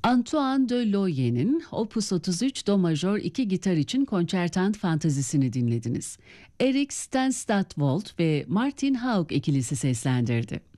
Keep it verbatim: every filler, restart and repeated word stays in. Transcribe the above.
Antoine de Loye'nin Opus otuz üç Do majör iki gitar için konçertant fantazisini dinlediniz. Erik Stenstad Wold ve Martin Haug ikilisi seslendirdi.